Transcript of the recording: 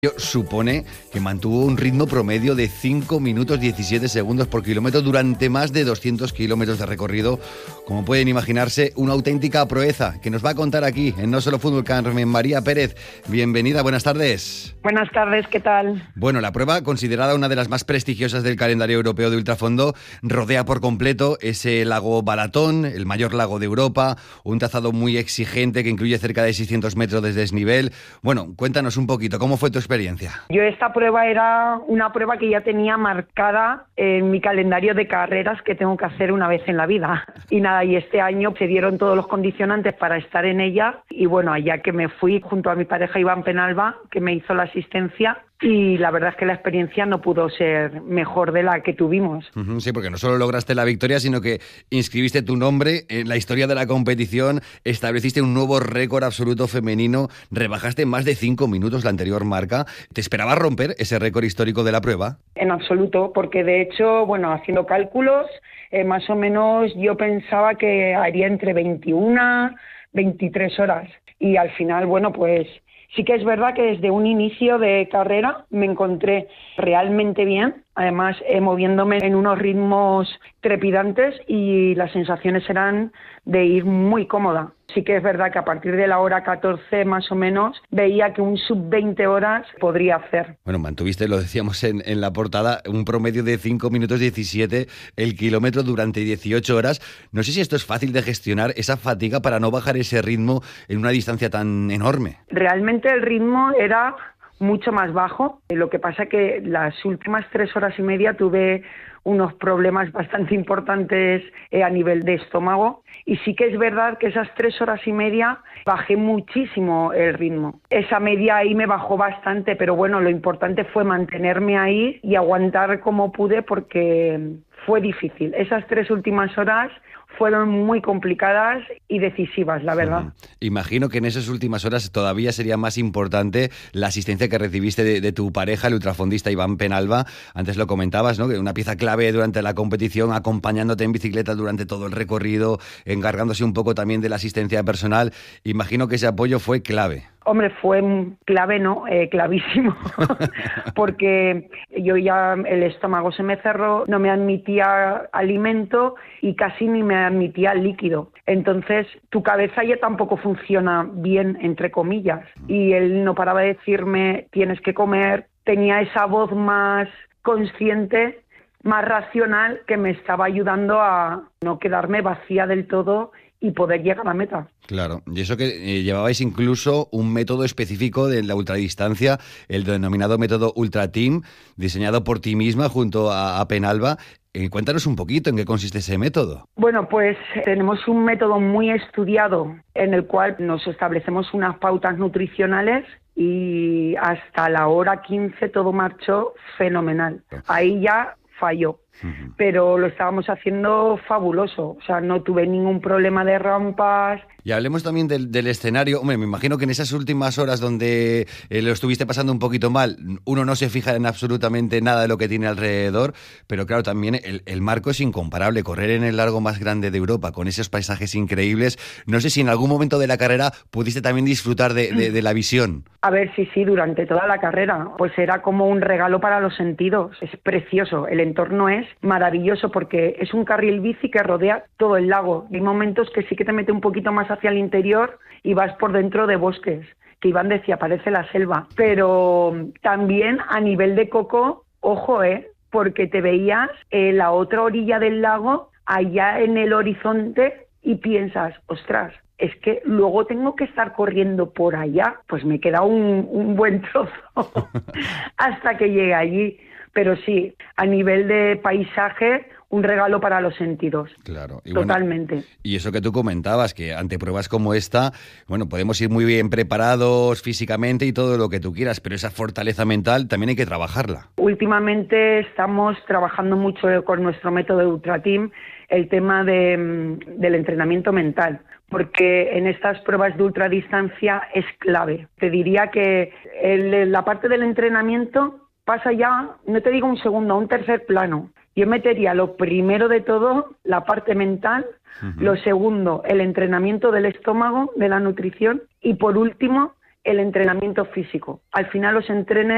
Supone que mantuvo un ritmo promedio de 5 minutos 17 segundos por kilómetro durante más de 200 kilómetros de recorrido. Como pueden imaginarse, una auténtica proeza que nos va a contar aquí en No Solo Fútbol Carmen María Pérez. Bienvenida, buenas tardes. Buenas tardes, ¿qué tal? Bueno, la prueba, considerada una de las más prestigiosas del calendario europeo de ultrafondo, rodea por completo ese lago Balatón, el mayor lago de Europa, un trazado muy exigente que incluye cerca de 600 metros de desnivel. Bueno, cuéntanos un poquito, ¿cómo fue tu experiencia? Yo esta prueba era una prueba que ya tenía marcada en mi calendario de carreras que tengo que hacer una vez en la vida. Y nada, y este año se dieron todos los condicionantes para estar en ella. Y bueno, allá que me fui junto a mi pareja Iván Penalba, que me hizo la asistencia. Y la verdad es que la experiencia no pudo ser mejor de la que tuvimos. Sí, porque no solo lograste la victoria, sino que inscribiste tu nombre en la historia de la competición, estableciste un nuevo récord absoluto femenino, rebajaste más de 5 minutos la anterior marca. ¿Te esperabas romper ese récord histórico de la prueba? En absoluto, porque de hecho, bueno, haciendo cálculos, más o menos yo pensaba que haría entre 21, 23 horas. Y al final, bueno, pues sí que es verdad que desde un inicio de carrera me encontré realmente bien, además moviéndome en unos ritmos trepidantes y las sensaciones eran de ir muy cómoda. Sí que es verdad que a partir de la hora 14 más o menos veía que un sub-20 horas podría hacer. Bueno, mantuviste, lo decíamos en la portada, un promedio de 5 minutos 17 el kilómetro durante 18 horas. No sé si esto es fácil de gestionar, esa fatiga para no bajar ese ritmo en una distancia tan enorme. Realmente el ritmo era mucho más bajo. Lo que pasa que las últimas 3 horas y media tuve unos problemas bastante importantes a nivel de estómago y sí que es verdad que esas 3 horas y media bajé muchísimo el ritmo. Esa media ahí me bajó bastante, pero bueno, lo importante fue mantenerme ahí y aguantar como pude porque fue difícil. Esas 3 últimas horas fueron muy complicadas y decisivas, la verdad. Imagino que en esas últimas horas todavía sería más importante la asistencia que recibiste de tu pareja, el ultrafondista Iván Penalba. Antes lo comentabas, ¿no? Que una pieza clave durante la competición, acompañándote en bicicleta durante todo el recorrido, encargándose un poco también de la asistencia personal. Imagino que ese apoyo fue clave. Hombre, fue clave, ¿no? Clavísimo, porque yo ya el estómago se me cerró, no me admitía alimento y casi ni me admitía líquido. Entonces, tu cabeza ya tampoco funciona bien, entre comillas. Y él no paraba de decirme, tienes que comer. Tenía esa voz más consciente, más racional, que me estaba ayudando a no quedarme vacía del todo y poder llegar a la meta. Claro, y eso que llevabais incluso un método específico de la ultradistancia, el denominado método Ultra Team, diseñado por ti misma junto a Penalba. Cuéntanos un poquito en qué consiste ese método. Bueno, pues tenemos un método muy estudiado en el cual nos establecemos unas pautas nutricionales y hasta la hora 15 todo marchó fenomenal. Ahí ya falló. Pero lo estábamos haciendo fabuloso, o sea, no tuve ningún problema de rampas. Y hablemos también del escenario. Hombre, me imagino que en esas últimas horas donde lo estuviste pasando un poquito mal, uno no se fija en absolutamente nada de lo que tiene alrededor, pero claro, también el marco es incomparable. Correr en el lago más grande de Europa, con esos paisajes increíbles. No sé si en algún momento de la carrera pudiste también disfrutar de la visión. A ver, sí, durante toda la carrera. Pues era como un regalo para los sentidos. Es precioso, el entorno es maravilloso porque es un carril bici que rodea todo el lago. Hay momentos que sí que te mete un poquito más hacia el interior y vas por dentro de bosques, que Iván decía, parece la selva. Pero también a nivel de coco, ojo, porque te veías la otra orilla del lago, allá en el horizonte, y piensas, ostras, es que luego tengo que estar corriendo por allá. Pues me queda un buen trozo hasta que llegue allí. Pero sí, a nivel de paisaje, un regalo para los sentidos. Claro. Y totalmente. Bueno, y eso que tú comentabas, que ante pruebas como esta, bueno, podemos ir muy bien preparados físicamente y todo lo que tú quieras, pero esa fortaleza mental también hay que trabajarla. Últimamente estamos trabajando mucho con nuestro método Ultra Team el tema del entrenamiento mental, porque en estas pruebas de ultradistancia es clave. Te diría que la parte del entrenamiento pasa ya, no te digo un segundo, a un tercer plano. Yo metería lo primero de todo, la parte mental, lo segundo, el entrenamiento del estómago, de la nutrición, y por último, el entrenamiento físico. Al final los entrenes